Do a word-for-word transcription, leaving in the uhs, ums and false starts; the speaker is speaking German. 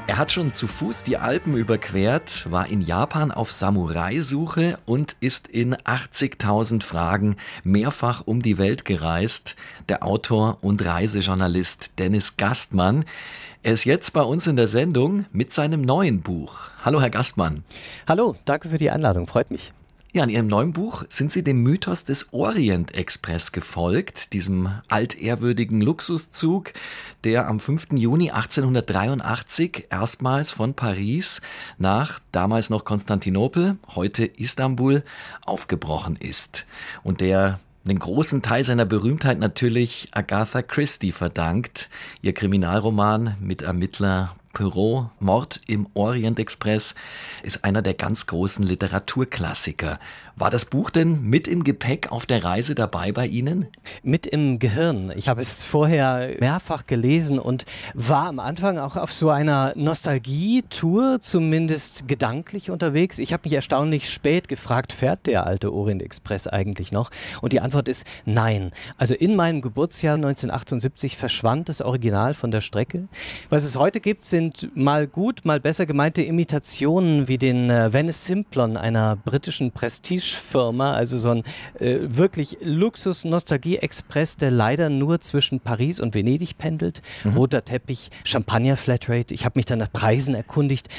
Er hat schon zu Fuß die Alpen überquert, war in Japan auf Samurai-Suche und ist in achtzigtausend Fragen mehrfach um die Welt gereist. Der Autor und Reisejournalist Dennis Gastmann. Er ist jetzt bei uns in der Sendung mit seinem neuen Buch. Hallo, Herr Gastmann. Hallo, danke für die Einladung, freut mich. Ja, in Ihrem neuen Buch sind Sie dem Mythos des Orient-Express gefolgt, diesem altehrwürdigen Luxuszug, der am fünften Juni achtzehnhundertdreiundachtzig erstmals von Paris nach damals noch Konstantinopel, heute Istanbul, aufgebrochen ist und der einen großen Teil seiner Berühmtheit natürlich Agatha Christie verdankt. Ihr Kriminalroman mit Ermittler Poirot, Mord im Orient Express, ist einer der ganz großen Literaturklassiker. War das Buch denn mit im Gepäck auf der Reise dabei bei Ihnen? Mit im Gehirn. Ich habe es vorher mehrfach gelesen und war am Anfang auch auf so einer Nostalgie-Tour, zumindest gedanklich unterwegs. Ich habe mich erstaunlich spät gefragt, fährt der alte Orient Express eigentlich noch? Und die Antwort ist nein. Also in meinem Geburtsjahr neunzehnhundertachtundsiebzig verschwand das Original von der Strecke. Was es heute gibt, sind mal gut, mal besser gemeinte Imitationen wie den äh, Venice Simplon, einer britischen Prestigefirma, also so ein äh, wirklich Luxus-Nostalgie-Express, der leider nur zwischen Paris und Venedig pendelt. Mhm. Roter Teppich, Champagner-Flatrate. Ich habe mich dann nach Preisen erkundigt.